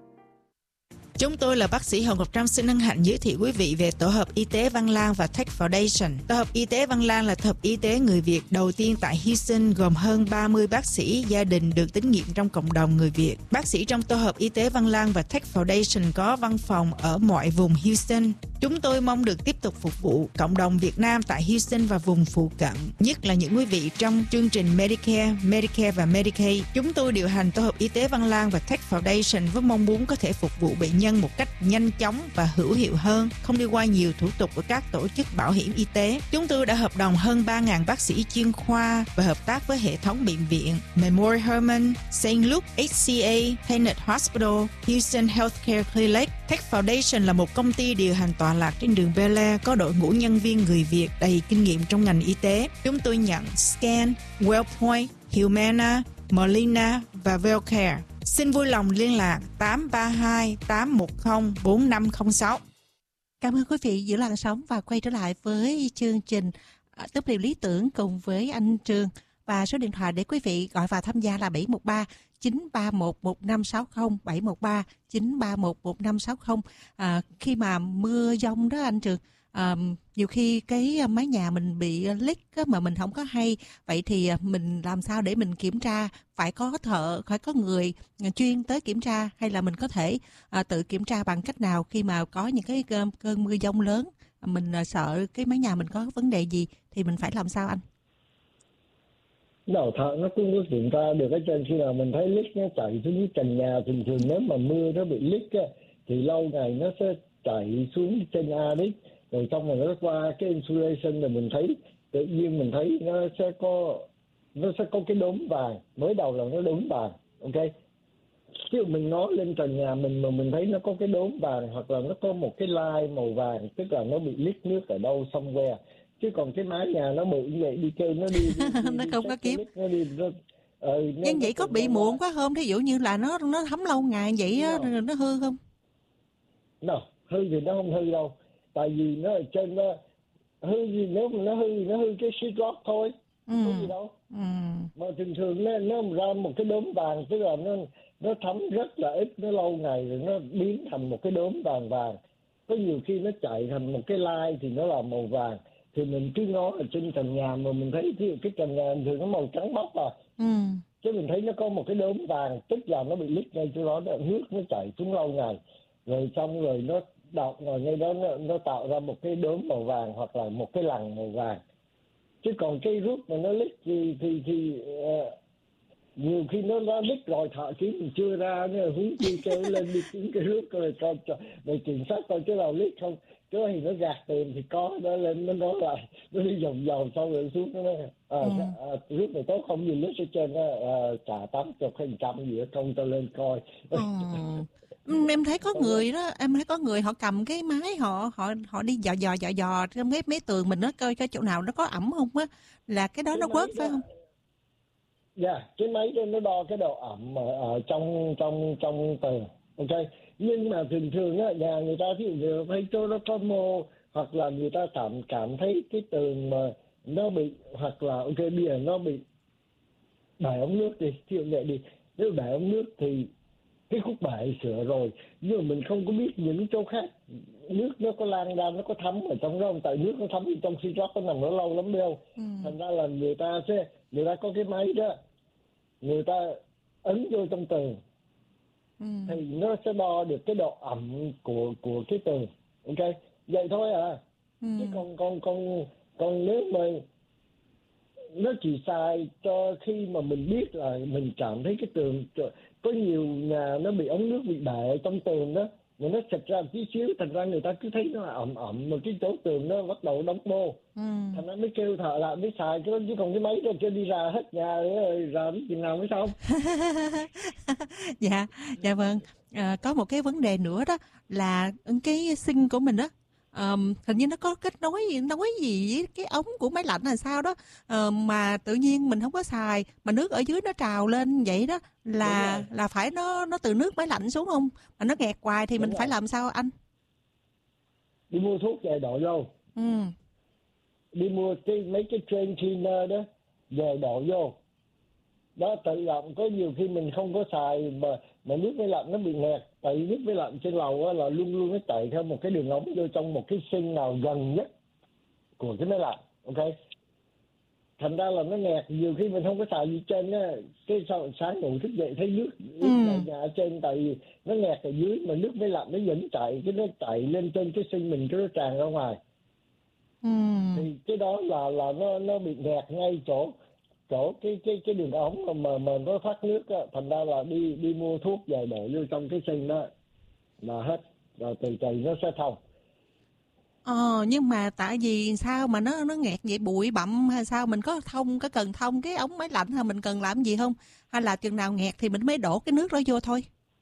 Chúng tôi là bác sĩ Hồng Ngọc Trâm xin hân hạnh giới thiệu quý vị về Tổ hợp Y tế Văn Lang và Tech Foundation. Tổ hợp Y tế Văn Lang là tổ hợp y tế người Việt đầu tiên tại Houston, gồm hơn 30 bác sĩ gia đình được tín nhiệm trong cộng đồng người Việt. Bác sĩ trong Tổ hợp Y tế Văn Lang và Tech Foundation có văn phòng ở mọi vùng Houston. Chúng tôi mong được tiếp tục phục vụ cộng đồng Việt Nam tại Houston và vùng phụ cận, nhất là những quý vị trong chương trình Medicare và Medicaid. Chúng tôi điều hành Tổ hợp Y tế Văn Lang và Tech Foundation với mong muốn có thể phục vụ bệnh nhân một cách nhanh chóng và hữu hiệu hơn, không đi qua nhiều thủ tục của các tổ chức bảo hiểm y tế. Chúng tôi đã hợp đồng hơn 3.000 bác sĩ chuyên khoa và hợp tác với hệ thống bệnh viện Memorial Hermann, St. Luke HCA, Tenet Hospital, Houston Healthcare Clinic. Tech Foundation là một công ty điều hành tọa lạc trên đường Bel Air, có đội ngũ nhân viên người Việt đầy kinh nghiệm trong ngành y tế. Chúng tôi nhận Scan, Wellpoint, Humana, Molina và Wellcare. Xin vui lòng liên lạc 832 810 4506. Cảm ơn quý vị giữ làn sóng và quay trở lại với chương trình Tốt Điều Lý Tưởng cùng với anh Trường. Và số điện thoại để quý vị gọi vào tham gia là 713 931 1560, 713 931 1560. Khi mà mưa giông đó anh Trường, nhiều khi cái mái nhà mình bị leak mà mình không có hay. Vậy thì mình làm sao để mình kiểm tra? Phải có thợ, phải có người chuyên tới kiểm tra, hay là mình có thể tự kiểm tra bằng cách nào khi mà có những cái cơn mưa giông lớn, mình sợ cái mái nhà mình có vấn đề gì thì mình phải làm sao anh? Đầu thợ nó cũng có kiểm tra được ở trên, khi nào mình thấy leak nó chảy xuống dưới trần nhà. Thường nếu mà mưa nó bị leak á, thì lâu ngày nó sẽ chảy xuống trên attic, rồi xong rồi nó qua cái insulation, rồi mình thấy tự nhiên mình thấy nó sẽ có cái đốm vàng. Mới đầu là nó đốm vàng, ok. Chứ mình ngó lên trần nhà mình mà mình thấy nó có cái đốm vàng, hoặc là nó có một cái line màu vàng, tức là nó bị leak nước ở đâu somewhere. Chứ còn cái mái nhà nó bự như vậy đi kêu nó đi nó không có kiếm. Nhưng vậy có bị muộn quá không? Thí dụ như là nó thấm lâu ngày vậy á, nó hư không? Hư thì nó không hư đâu, tại vì nó ở trên nó hư gì, nếu mà nó hư cái sheetrock thôi, không gì đâu. Mà thường nó ra một cái đốm vàng, tức là nó thấm rất là ít, nó lâu ngày rồi nó biến thành một cái đốm vàng. Có nhiều khi nó chạy thành một cái line thì nó là màu vàng. Thì mình cứ ngó ở trên trần nhà mà mình thấy cái trần nhà thường nó màu trắng bóc chứ mình thấy nó có một cái đốm vàng, tức là nó bị leak ngay chỗ đó, nước nó chảy xuống lâu ngày, rồi xong rồi nó đọng vào ngay đó, nó tạo ra một cái đốm màu vàng hoặc là một cái lằn màu vàng. Chứ còn cái roof mà nó leak thì nhiều khi nó leak rồi thợ kiếm mình chưa ra, nữa huống chi kêu lên đi kiếm cái roof rồi rồi kiểm soát coi cái nào leak không. Chứ thì nó gạt tiền thì có, nó lên nó nói lại, nó đi vòng xong rồi xuống nó rút này tốt không, gì lít ở trên nó trả 80% gì đó, không tao lên coi. Em thấy có người đó, em thấy có người họ cầm cái máy họ đi dò trong cái mấy tường mình, nó coi cái chỗ nào nó có ẩm không á, là cái đó nó quớt phải không? Dạ, cái máy đó nó đo cái độ ẩm ở trong tường, ok. Nhưng mà thường thường á, nhà người ta ví dụ thấy chỗ nó có mô, hoặc là người ta cảm thấy cái tường mà nó bị, hoặc là ok bây giờ nó bị bể ống nước đi, ví dụ vậy đi, nếu bể ống nước thì cái khúc bể sửa rồi, nhưng mà mình không có biết những chỗ khác nước nó có lan ra, nó có thấm ở trong đó không, tại nước nó thấm trong xi rót nó nằm nó lâu lắm đâu. Thành ra là người ta có cái máy đó, người ta ấn vô trong tường thì nó sẽ đo được cái độ ẩm của cái tường, ok, vậy thôi à. Chứ còn nếu mà nó chỉ xài cho khi mà mình biết là mình cảm thấy cái tường, có nhiều nhà nó bị ống nước bị bể trong tường đó, mà nó xịt ra một tí xíu, thành ra người ta cứ thấy nó là ẩm mà cái chỗ tường nó bắt đầu đóng mô, thành ra mới kêu thợ lại mới xài cái đó, chứ còn cái máy đó chưa đi ra hết nhà rồi ra biết chừng nào mới xong. Dạ vâng. Có một cái vấn đề nữa đó là cái sinh của mình đó, hình như nó có kết nối gì với cái ống của máy lạnh là sao đó, mà tự nhiên mình không có xài mà nước ở dưới nó trào lên vậy đó, là phải nó từ nước máy lạnh xuống không, mà nó nghẹt hoài thì mình phải làm sao anh? Đi mua thuốc về đổ vô. Đi mua mấy cái train cleaner đó về đổ vô đó, tự động. Có nhiều khi mình không có xài mà nước máy lạnh nó bị nghẹt, tại vì nước máy lạnh trên lầu á, là luôn luôn nó chạy theo một cái đường ống vô trong một cái sinh nào gần nhất của cái máy lạnh, ok. Thành ra là nó nghẹt, nhiều khi mình không có xài gì trên á, cái sáng ngủ thức dậy thấy nước nhà ở trên, tại vì nó nghẹt ở dưới mà nước máy lạnh nó vẫn chạy, cái nó chạy lên trên cái sinh mình, cái nó tràn ra ngoài. Thì cái đó là nó bị nghẹt ngay chỗ cái đường ống mà nó thoát nước á, thành ra là đi mua thuốc về đổ vô trong cái sinh đó là hết, rồi từ từ nó sẽ thông. Nhưng mà tại vì sao mà nó nghẹt vậy, bụi bặm hay sao, mình có cần thông cái ống máy lạnh hay mình cần làm gì không, hay là chừng nào nghẹt thì mình mới đổ cái nước đó vô thôi?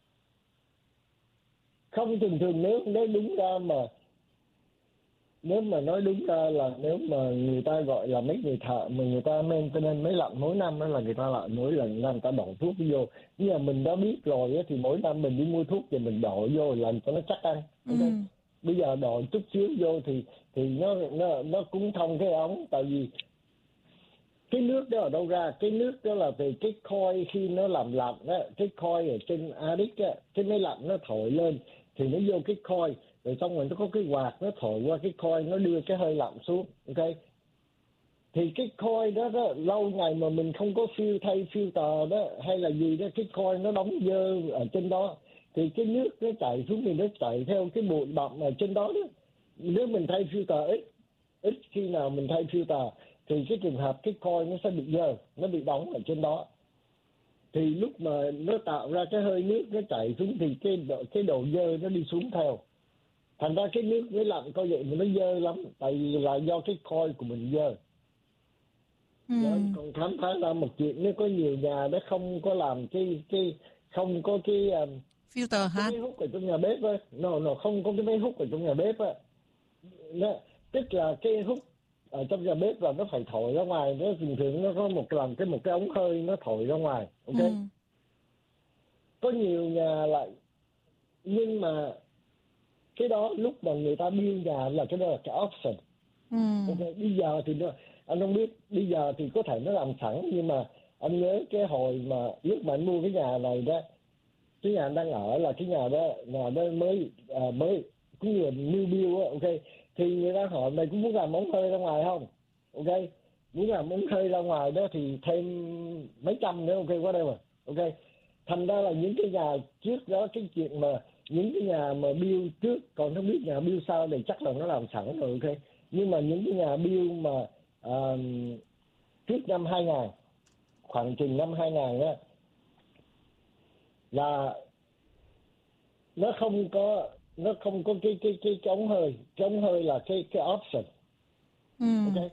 Không, thường nếu đúng ra mà, nếu mà nói đúng ra là nếu mà người ta gọi là mấy người thợ mà người ta maintenance máy lạnh mỗi năm đó, là người ta lại mỗi lần người ta đổ thuốc vô. Nhưng mà mình đã biết rồi á, thì mỗi năm mình đi mua thuốc thì mình đổ vô làm cho nó chắc ăn. Okay? Bây giờ đổ chút xíu vô thì nó cũng thông cái ống, tại vì cái nước đó ở đâu ra? Cái nước đó là từ cái coil khi nó làm lạnh á, cái coil ở trên attic á, cái máy lạnh nó thổi lên thì nó vô cái coil, rồi xong rồi nó có cái quạt nó thổi qua cái coil, nó đưa cái hơi lạnh xuống, ok. Thì cái coil đó lâu ngày mà mình không có thay filter đó hay là gì đó, cái coil nó đóng dơ ở trên đó, thì cái nước nó chảy xuống thì nó chảy theo cái bụi bặm ở trên đó. Nếu mình thay filter ít khi nào mình thay filter thì cái trường hợp cái coil nó sẽ bị dơ, nó bị đóng ở trên đó. Thì lúc mà nó tạo ra cái hơi nước nó chảy xuống thì cái độ dơ nó đi xuống theo. Thành ra cái nước máy lạnh coi vậy mà nó dơ lắm, tại vì là do cái coil của mình dơ. Còn khám phá ra một chuyện, nếu có nhiều nhà nó không có làm không có cái filter hả? Cái máy hút ở trong nhà bếp á, nó không có cái máy hút ở trong nhà bếp á. Tức là cái hút ở trong nhà bếp là nó phải thổi ra ngoài, nó thường nó có một cái ống hơi nó thổi ra ngoài, ok. Có nhiều nhà lại, nhưng mà cái đó lúc mà người ta build nhà là cái đó là cái option. Okay. Bây giờ thì anh không biết, bây giờ thì có thể nó làm sẵn, nhưng mà anh nhớ cái hồi mà lúc mà anh mua cái nhà này đó, cái nhà anh đang ở là cái nhà đó mới cũng như là new build á, ok. Thì người ta hỏi mày cũng muốn làm ống hơi ra ngoài không, ok. Muốn làm ống hơi ra ngoài đó thì thêm mấy trăm nữa, ok, whatever, ok. Thành ra là những cái nhà trước đó, cái chuyện mà những cái nhà mà build trước, còn không biết nhà build sau thì chắc là nó làm sẵn rồi, ok. Nhưng mà những cái nhà build mà trước năm 2000, khoảng chừng năm 2000 á, là nó không có cái ống hơi. Cái ống hơi là cái option. Ok.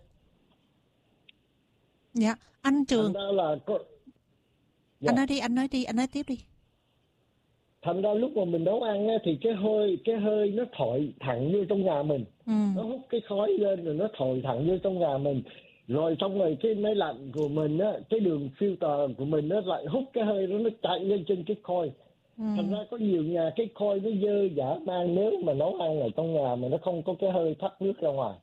Dạ, anh Trường. Thành ra là Anh nói tiếp đi. thành ra lúc mà mình nấu ăn á, thì cái hơi nó thổi thẳng vô trong nhà mình, nó hút cái khói lên rồi nó thổi thẳng vô trong nhà mình, rồi xong rồi cái máy lạnh của mình á, cái đường filter của mình nó lại hút cái hơi đó, nó chạy lên trên cái coil. Thành ra có nhiều nhà cái coil nó dơ dã man nếu mà nấu ăn ở trong nhà mà nó không có cái hơi thoát nước ra ngoài.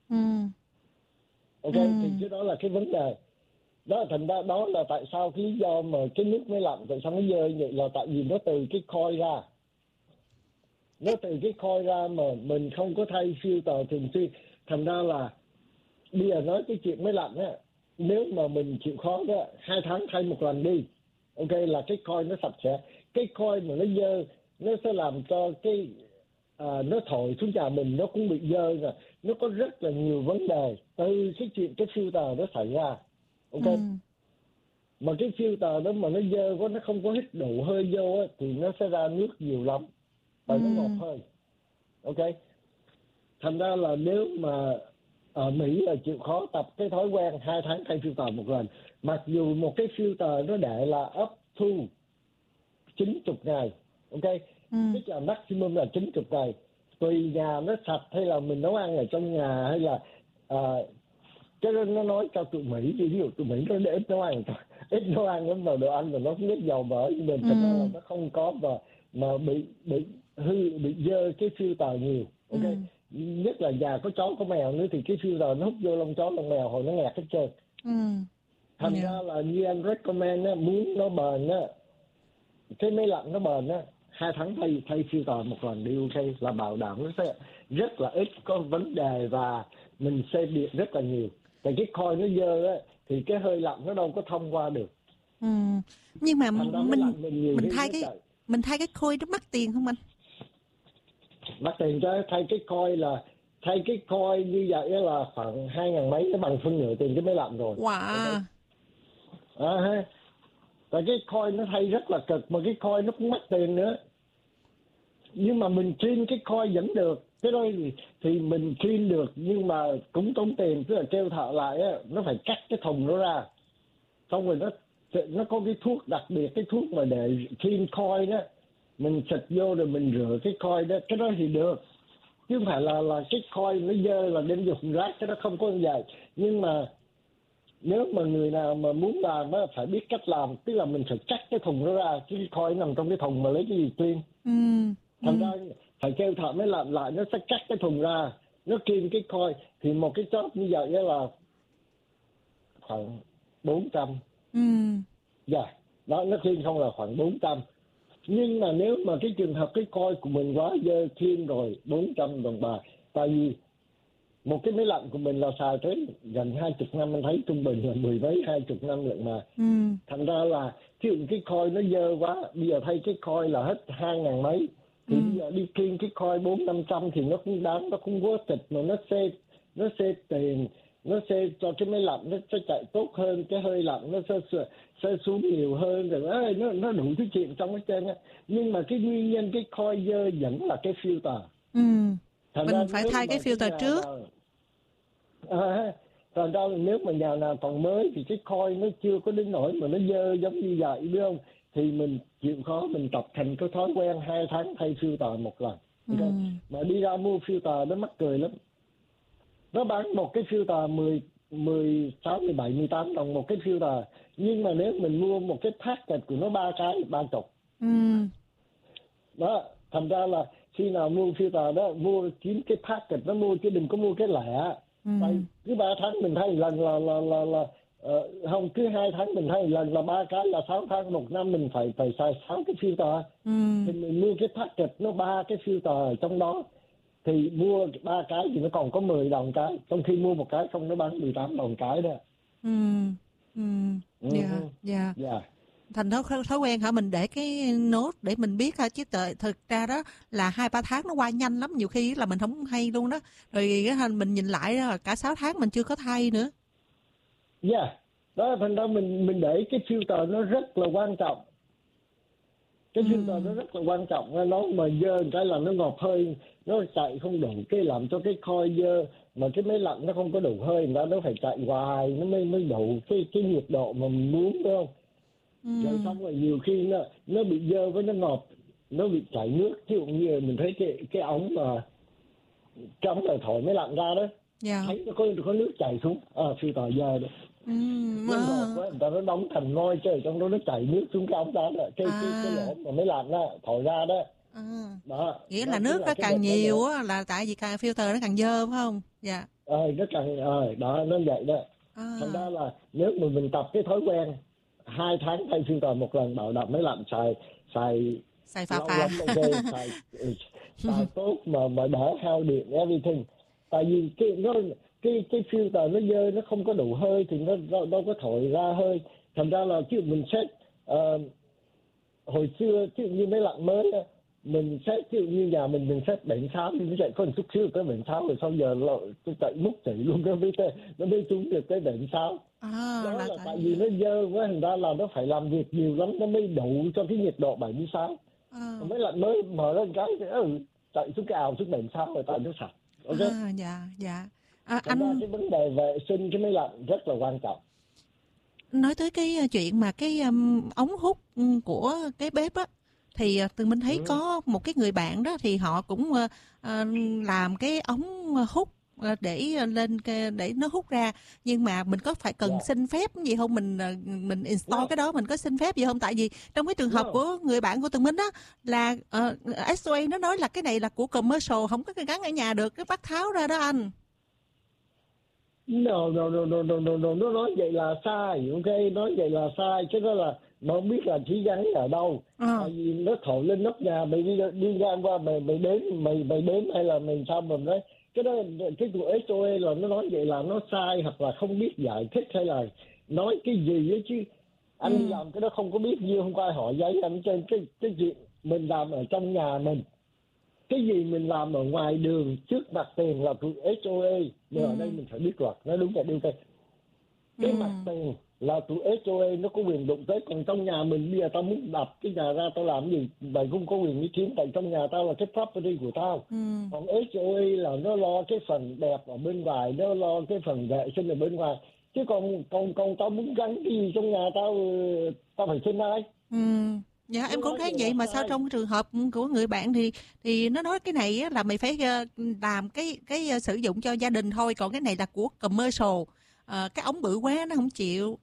Ok, thì cái đó là cái vấn đề. Đó, thành ra đó là tại sao cái lý do mà cái nước máy lạnh tại sao nó dơ vậy, là tại vì nó từ cái coil ra. Nó từ cái coil ra mà mình không có thay filter thường xuyên. Thành ra là bây giờ nói cái chuyện máy lạnh á, nếu mà mình chịu khó đó, 2 tháng thay một lần đi. Ok, là cái coil nó sạch sẽ. Cái coil mà nó dơ, nó sẽ làm cho cái nó thổi xuống nhà mình, nó cũng bị dơ nè. Nó có rất là nhiều vấn đề từ cái chuyện cái filter nó xảy ra. Ok, mà cái filter đó mà nó dơ quá, nó không có hít đủ hơi vô á, thì nó sẽ ra nước nhiều lắm và nó ngọt hơn. Ok, thành ra là nếu mà ở Mỹ là chịu khó tập cái thói quen 2 tháng thay filter một lần, mặc dù một cái filter nó để là up to 90 ngày. Ok, tức là maximum là 90 ngày, tùy nhà nó sạch hay là mình nấu ăn ở trong nhà hay là cho nên nó nói cho tụi Mỹ, ví dụ tụi Mỹ nó để ít nấu ăn lắm vào đồ ăn mà nó không biết dầu mỡ, mình thật ra là nó không có mà bị dơ cái filter nhiều. Ok, nhất là nhà có chó có mèo nữa thì cái filter nó hút vô lông chó lông mèo hồi nó nghẹt hết trơn. Thành ra là như anh recommend á, muốn nó bền á, cái máy lạnh nó bền á, 2 tháng thay filter một lần đi. Ok, là bảo đảm nó sẽ rất là ít có vấn đề và mình save điện rất là nhiều. Tại cái coil nó dơ á thì cái hơi lạnh nó đâu có thông qua được. Nhưng mà mình thay cái coil nó mắc tiền không anh? Mắc tiền cho thay cái coil như vậy là khoảng 2.000 mấy, nó bằng phân nửa tiền cái máy lạnh rồi. Wow. Tại cái coil nó thay rất là cực, mà cái coil nó cũng mắc tiền nữa. Nhưng mà mình clean cái coil vẫn được. Cái đó thì mình clean được nhưng mà cũng tốn tiền, tức là kêu thợ lại á, nó phải cắt cái thùng nó ra. Xong rồi nó có cái thuốc đặc biệt, cái thuốc mà để clean coil đó, mình xịt vô rồi mình rửa cái coil đó, cái đó thì được. Chứ không phải là cái coil nó dơ là đem dùng rác, cái đó không có như vậy. Nhưng mà nếu mà người nào mà muốn làm á, phải biết cách làm, tức là mình phải cắt cái thùng nó ra, chứ cái coil nằm trong cái thùng mà lấy cái gì clean. Thành ra phải kêu thợ mới làm lại, nó sẽ cắt cái thùng ra, nó clean cái coil. Thì một cái job như vậy đó là khoảng 400. Đó, nó clean không là khoảng 400. Nhưng mà nếu mà cái trường hợp cái coil của mình quá dơ, clean rồi 400 đồng bạc. Tại vì một cái máy lạnh của mình là xài tới gần 20 năm, mình thấy trung bình là 10 mấy 20 năm lận mà. Thành ra là ví dụ cái coil nó dơ quá, bây giờ thay cái coil là hết 2.000 mấy. Thì bây giờ đi clean cái coil 400-500 thì nó cũng đáng, nó không có thịt mà nó save tiền, nó save cho cái máy lạnh nó sẽ chạy tốt hơn, cái hơi lạnh nó sẽ xuống nhiều hơn rồi. Nó đủ thứ chuyện trong cái trên á. Nhưng mà cái nguyên nhân cái coil dơ vẫn là cái filter. Mình phải thay cái filter trước. Thành ra nếu mà nhà nào còn mới thì cái coil nó chưa có đến nỗi mà nó dơ giống như vậy, biết không? Thì mình chịu khó mình tập thành cái thói quen 2 tháng thay filter một lần. Okay? Mà đi ra mua filter nó mắc cười lắm. Nó bán một cái filter 16, 17, 18 đồng một cái filter. Nhưng mà nếu mình mua một cái packet của nó 3 cái 30. Đó, thành ra là khi nào mua filter đó, mua kiếm cái packet nó mua, chứ đừng có mua cái lẻ. Tại cứ 3 tháng mình thay lần là không, cứ 2 tháng mình thay lần là 3 cái, là 6 tháng, 1 năm mình phải xài 6 cái filter. Thì mình mua cái packet nó 3 cái filter ở trong đó, thì mua 3 cái thì nó còn có 10 đồng cái, trong khi mua một cái không nó bán 18 đồng cái đó. Thành thói quen hả, mình để cái nốt để mình biết hả, chứ thực ra đó là 2-3 tháng nó qua nhanh lắm, nhiều khi là mình không hay luôn đó. Rồi cái hình mình nhìn lại đó, cả 6 tháng mình chưa có thay nữa. Đó, thành ra mình để cái filter nó rất là quan trọng. Cái filter nó rất là quan trọng, nó mà dơ cái là nó ngọt hơi, nó chạy không đủ, cái làm cho cái coil dơ, mà cái máy lạnh nó không có đủ hơi, người ta nó phải chạy hoài nó mới đủ cái nhiệt độ mà mình muốn, phải không? Rồi xong rồi nhiều khi nó bị dơ với nó ngọt, nó bị chảy nước. Ví dụ như mình thấy cái ống mà cái ống là thổi máy lạnh ra đó, thấy nó có nước chảy xuống, filter dơ đó. Nó ngọt quá, người ta nó đóng thành ngôi chứ trong đó nó chảy nước xuống cái ống đó, cái lỗ mà máy lạnh đó thổi ra đó. Đó, nghĩa là nước nó càng nhiều á, là tại vì càng filter nó càng dơ phải không? Dạ. Nó càng đó, nó vậy đó. Thành ra là nếu mà mình tập cái thói quen 2 tháng thay filter một lần, bảo đảm máy lạnh xài phà phà, xài tốt mà đỡ hao điện everything. Tại vì cái filter nó dơ, nó không có đủ hơi thì nó đâu có thổi ra hơi. Thành ra là chứ mình xét hồi xưa chứ như máy lạnh mới đó, mình xét ví dụ như nhà mình xét đèn sáo thì nó chạy có một chút xíu cái đèn sáo, rồi sau giờ tôi chạy múc chạy luôn nó mới xuống được cái đèn sáo. Đó là tại vì nó dơ quá, thành ra là nó phải làm việc nhiều lắm nó mới đủ cho cái nhiệt độ 76. Mấy lần mới mở ra cái chạy xuống cái ào xuống đèn sáo rồi tại nó sạch. Okay? Dạ. Anh ra cái vấn đề vệ sinh cái máy lạnh rất là quan trọng. Nói tới cái chuyện mà cái ống hút của cái bếp á, thì Tường Minh thấy có một cái người bạn đó thì họ cũng làm cái ống hút để lên để nó hút ra, nhưng mà mình có phải cần xin phép gì không? Mình install cái đó mình có xin phép gì không? Tại vì trong cái trường hợp của người bạn của Tường Minh á là SOA nó nói là cái này là của commercial, không có gắn ở nhà được, cái bắt tháo ra đó anh. No, nó nói vậy là sai, ok, nói vậy là sai, chứ đó là nó không biết là chỉ gắn ở đâu. Tại vì nó thổi lên nóc nhà, mày đi ngang qua mày đếm hay là mày sao mà nói cái đó, cái của SOA là nó nói vậy là nó sai, hoặc là không biết giải thích hay là nói cái gì đó chứ. Anh làm cái đó không có biết gì, không có ai hỏi giấy anh trên cái chuyện mình làm ở trong nhà mình. Cái gì mình làm ở ngoài đường trước mặt tiền là tụi SOA, nhưng ở đây mình phải biết luật, nó đúng là điều đây. Cái mặt tiền là tụi SOA nó có quyền đụng tới, còn trong nhà mình bây giờ tao muốn đập cái nhà ra tao làm gì, mày cũng có quyền ý kiến, tại trong nhà tao là cái property của tao. Còn SOA là nó lo cái phần đẹp ở bên ngoài, nó lo cái phần vệ sinh ở bên ngoài, chứ còn tao muốn gắn cái gì trong nhà tao phải xin ai. Dạ em cũng thấy vậy, mà sao trong trường hợp của người bạn thì nó nói cái này là mày phải làm cái sử dụng cho gia đình thôi, còn cái này là của commercial, cái ống bự quá nó không chịu.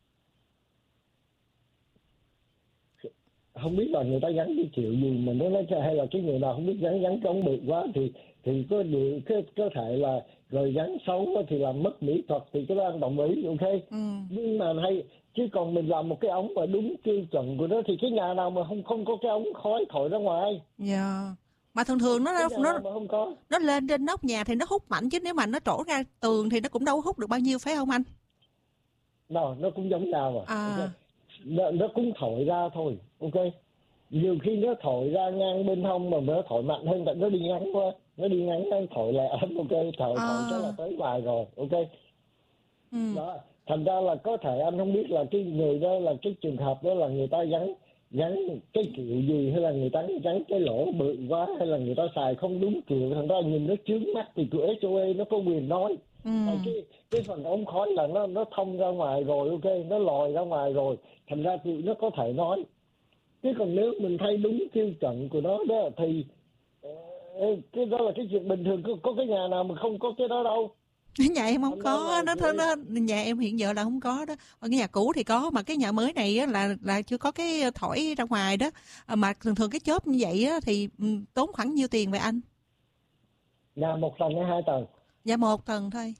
Không biết là người ta gắn cái chịu gì mà nó nói, hay là cái người nào không biết gắn cái ống bự quá thì có thể là rồi gắn xấu thì làm mất mỹ thuật, thì cái đó anh đồng ý, ok. Nhưng mà hay chứ còn mình làm một cái ống mà đúng tiêu chuẩn của nó thì cái nhà nào mà không có cái ống khói thổi ra ngoài. Mà thường nó lên trên nóc nhà thì nó hút mạnh, chứ nếu mà nó trổ ra tường thì nó cũng đâu hút được bao nhiêu, phải không anh? Nó cũng giống nhau okay. Nó cũng thổi ra thôi, ok. Nhiều khi nó thổi ra ngang bên hông mà nó thổi mạnh hơn, tại nó đi ngắn quá, nó thổi lại ấm, ok, thổi cho là tới ngoài rồi, ok. Đó, thành ra là có thể anh không biết là cái người đó là cái trường hợp đó là người ta gắn cái kiểu gì, hay là người ta gắn cái lỗ bự quá, hay là người ta xài không đúng kiểu, thành ra nhìn nó chướng mắt thì tụi SOA nó có quyền nói. Cái phần ống khói là nó thông ra ngoài rồi, ok, nó lòi ra ngoài rồi, thành ra tụi nó có thể nói. Chứ còn nếu mình thay đúng tiêu chuẩn của nó đó thì cái đó là cái chuyện bình thường, có cái nhà nào mà không có cái đó đâu. Nhà em không có, nó nhà em hiện giờ là không có đó. Ở cái nhà cũ thì có, mà cái nhà mới này á, là chưa có cái thổi ra ngoài đó. Mà thường cái chớp như vậy á, thì tốn khoảng nhiêu tiền vậy anh? Nhà 1 tầng hay 2 tầng? Dạ 1 tầng thôi.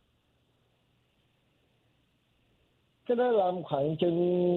Cái đó làm khoảng chừng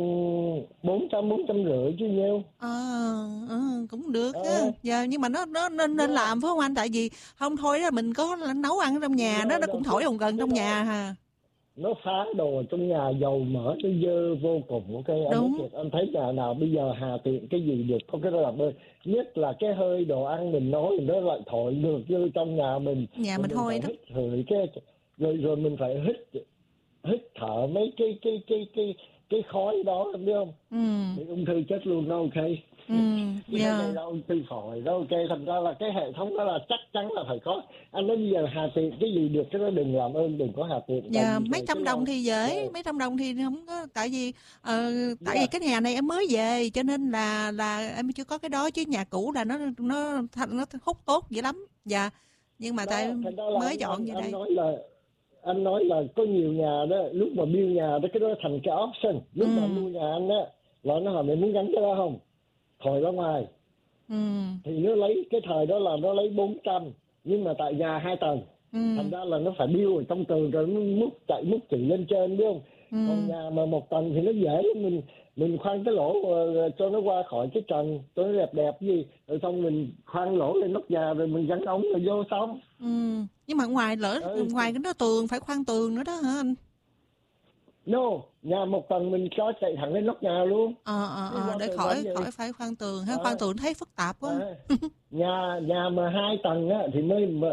450 chứ nhiêu. Cũng được á. Dạ, nhưng mà nó nên làm phải không anh? Tại vì không thôi là mình có nấu ăn trong nhà, nó cũng thổi ồn gần trong nhà ha. Nó phá đồ trong nhà, dầu mỡ nó dơ vô cùng, ok. Anh thấy nhà nào bây giờ hà tiện cái gì được có cái đó làm ơn. Nhất là cái hơi đồ ăn mình nấu nó lại thổi ngược vô trong nhà mình. Nhà mình thôi đó. Rồi mình phải hít thở mấy cái khói đó, biết không? Bị ung thư chết luôn đó, ok. Cái này đâu tư phổi đó, ok. Thành ra là cái hệ thống đó là chắc chắn là phải có. Anh nói bây giờ hà tiện cái gì được cái đó đừng làm ơn, đừng có hà tiện. Mấy trăm đồng thì dễ, mấy trăm đồng thì không có, tại vì cái nhà này em mới về cho nên là em chưa có cái đó, chứ nhà cũ là nó hút tốt dữ lắm. Dạ. Nhưng mà tại mới dọn về đây. Anh nói là có nhiều nhà đó, lúc mà build nhà đó cái đó thành cái option. Lúc mà mua nhà anh á là nó hỏi mày muốn gắn cái đó không? Khỏi ra ngoài. Thì nó lấy cái thời đó là nó lấy 400, nhưng mà tại nhà 2 tầng. Thành ra là nó phải build ở trong tường rồi nó múc chỉ lên trên, biết không? Còn nhà mà 1 tầng thì nó dễ, mình khoan cái lỗ cho nó qua khỏi cái trần cho nó đẹp gì, rồi xong mình khoan lỗ lên nóc nhà rồi mình gắn ống rồi vô xong. Nhưng mà ngoài cái đó tường phải khoan tường nữa đó hả anh? No, nhà 1 tầng mình cho chạy thẳng lên nóc nhà luôn. Để khỏi phải khoan tường ha. Khoan tường thấy phức tạp quá. Nhà mà 2 tầng á thì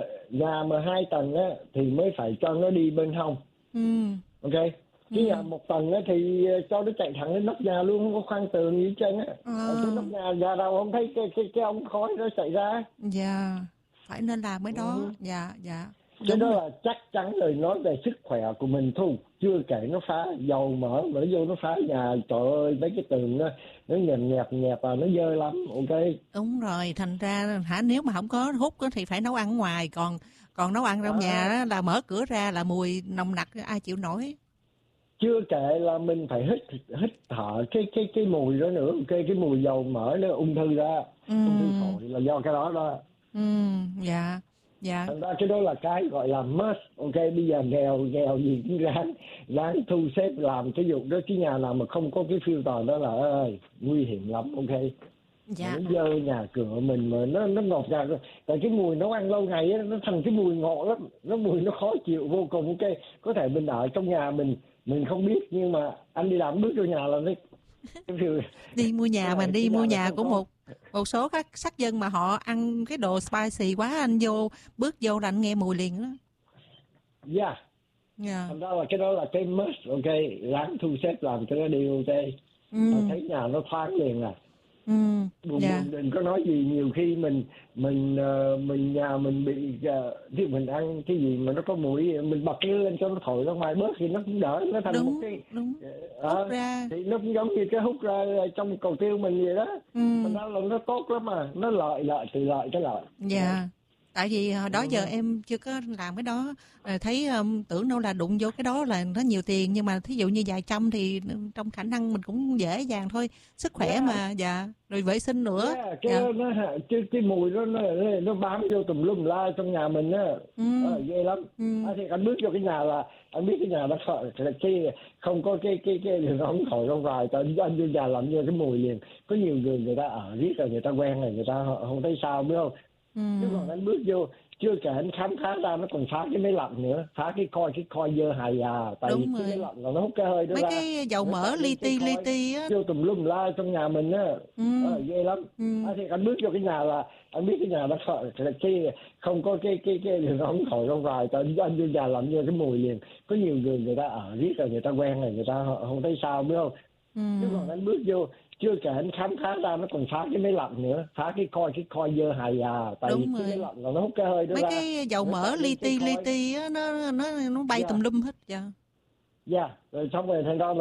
mới phải cho nó đi bên hông. Ok. Chứ nhà 1 tầng á thì cho nó chạy thẳng lên nóc nhà luôn, không có khoan tường gì hết trơn á. Ở trên nóc nhà đâu không thấy cái ống khói nó chạy ra. Dạ. Phải nên làm cái đó. Dạ. Cái đó là chắc chắn lời nói về sức khỏe của mình thôi. Chưa kể nó phá dầu mỡ mà nó vô nó phá nhà. Trời ơi, mấy cái tường nó nhẹp và nó dơ lắm. Ok. Đúng rồi, thành ra nếu mà không có hút thì phải nấu ăn ngoài. Còn nấu ăn trong nhà đó là mở cửa ra là mùi nồng nặc, ai chịu nổi. Chưa kể là mình phải hít thở cái mùi đó nữa. Ok, cái mùi dầu mỡ nó ung thư ra. Ung thư phổi là do cái đó. Dạ. Thành ra cái đó là cái gọi là must. Ok, bây giờ nghèo gì cũng ráng thu xếp làm cái vụ đó. Cái nhà nào mà không có cái filter đó là nguy hiểm lắm. Ok. Dạ. Nó dơ nhà cửa mình mà nó ngọt ngào. Tại cái mùi nấu ăn lâu ngày á, nó thành cái mùi ngọt lắm. Mùi nó khó chịu vô cùng. Ok, có thể mình ở trong nhà mình không biết, nhưng mà anh đi làm bước vô nhà là đi mua nhà mà đi mua nhà của một số các sắc dân mà họ ăn cái đồ spicy quá, anh bước vô là anh nghe mùi liền đó. Dạ. Thành ra là cái đó là cái must. Ok, ráng thu xếp làm cho nó đi. Ok. Thấy nhà nó thoáng liền à. Buồn đừng có nói gì. Nhiều khi mình nhà mình bị thì mình ăn cái gì mà nó có mùi, mình bật lên cho nó thổi ra ngoài bớt thì nó cũng đỡ. Nó thành một cái hút ra thì nó cũng giống như cái hút ra trong cầu tiêu mình vậy đó. Thành ra là nó tốt lắm mà, nó lợi cái lợi. Dạ. Tại vì hồi đó giờ em chưa có làm cái đó, thấy tưởng đâu là đụng vô cái đó là nó nhiều tiền, nhưng mà thí dụ như vài trăm thì trong khả năng mình cũng dễ dàng thôi, sức khỏe mà. Dạ. Rồi vệ sinh nữa. Cái mùi nó bám vô tùm lum la trong nhà mình á. Ghê lắm. Thì anh bước vô cái nhà là anh biết cái nhà nó không có cái đường ống thổi ra ngoài, tại anh vô nhà làm như cái mùi liền. Có nhiều người ta ở riết rồi người ta quen rồi, người ta không thấy sao, biết không? Chứ còn anh bước vô chưa kể anh khám phá ra nó còn phá cái máy lạnh nữa, phá cái coi dơ hài à. Tại vì cái máy lạnh là nó hút cái hơi đó ra. Mấy cái dầu mỡ li ti á vô tùm lum la trong nhà mình á. Ghê lắm. Thì anh bước vô cái nhà là anh biết cái nhà nó không có cái đường ống thổi ra ngoài, tại anh vô nhà làm như cái mùi liền. Có nhiều người ta ở riết rồi người ta quen rồi, người ta không thấy sao, biết không? Chứ còn anh bước vô chưa kể anh khám phá ra nó còn phá cái máy lạnh nữa, phá cái coi dơ hài à. Tại vì cái máy lạnh là nó hút cái hơi đó ra. Mấy cái dầu mỡ li ti á, nó bay tùm lum hết. Dạ. Rồi xong rồi thành ra